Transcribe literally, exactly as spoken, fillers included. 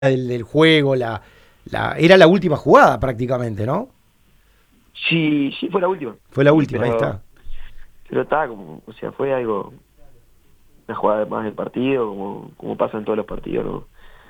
del, del juego, la, la, era la última jugada prácticamente, ¿no? Sí, sí, fue la última. Fue la Sí, última, ahí pero, está. pero estaba como, o sea, fue algo, una jugada más del partido, como, como pasa en todos los partidos, ¿no?